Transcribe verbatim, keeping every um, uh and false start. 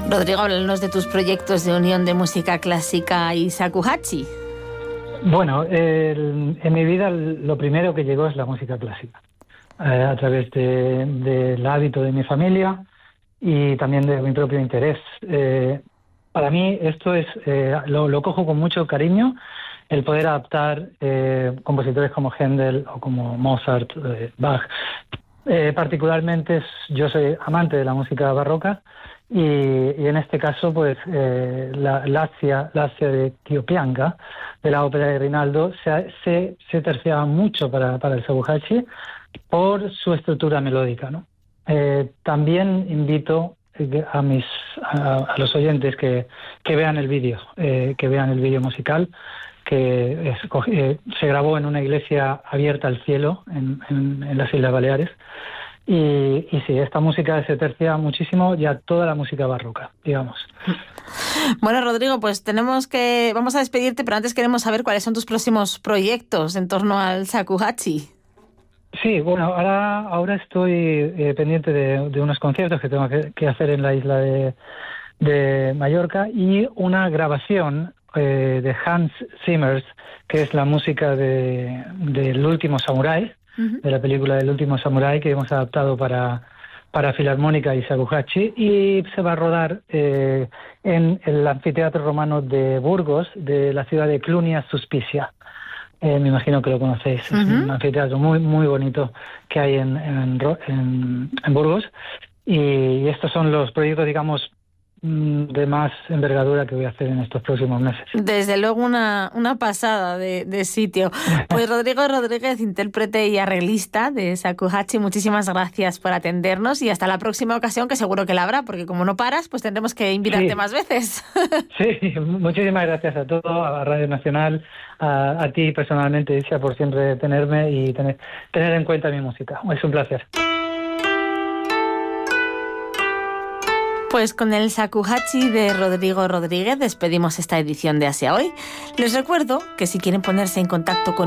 Rodrigo, háblanos de tus proyectos de unión de música clásica y shakuhachi. Bueno, el, en mi vida lo primero que llegó es la música clásica, eh, a través de, del hábito de mi familia y también de mi propio interés. Eh, para mí esto es eh, lo, lo cojo con mucho cariño, el poder adaptar eh, compositores como Händel o como Mozart, eh, Bach. Eh, particularmente yo soy amante de la música barroca y, y en este caso pues eh, la Lazia, Lazia de Tiopianga, de la ópera de Rinaldo, se, se, se terciaba mucho para, para el shakuhachi por su estructura melódica, ¿no? Eh, también invito a mis a, a los oyentes que, que vean el vídeo, eh, que vean el vídeo musical, que es, eh, se grabó en una iglesia abierta al cielo en, en, en las Islas Baleares. Y, y sí, esta música se tercia muchísimo ya toda la música barroca, digamos. Bueno, Rodrigo, pues tenemos que... Vamos a despedirte, pero antes queremos saber cuáles son tus próximos proyectos en torno al shakuhachi. Sí, bueno, ahora, ahora estoy eh, pendiente de, de unos conciertos que tengo que, que hacer en la isla de, de Mallorca y una grabación eh, de Hans Zimmer, que es la música de, del Último Samurái, uh-huh. de la película del Último Samurái, que hemos adaptado para, para filarmónica y shakuhachi, y se va a rodar eh, en el anfiteatro romano de Burgos, de la ciudad de Clunia Suspicia. Eh, me imagino que lo conocéis. Uh-huh. Es un anfiteatro muy muy bonito que hay en, en, en, en Burgos. Y estos son los proyectos, digamos, de más envergadura que voy a hacer en estos próximos meses. Desde luego una, una pasada de, de sitio. Pues Rodrigo Rodríguez, intérprete y arreglista de shakuhachi, muchísimas gracias por atendernos y hasta la próxima ocasión, que seguro que la habrá, porque como no paras, pues tendremos que invitarte sí. más veces. Sí, muchísimas gracias a todos, a Radio Nacional, a, a ti personalmente, Isia, por siempre tenerme y tener, tener en cuenta mi música. Es un placer. Pues con el shakuhachi de Rodrigo Rodríguez despedimos esta edición de Asia Hoy. Les recuerdo que si quieren ponerse en contacto con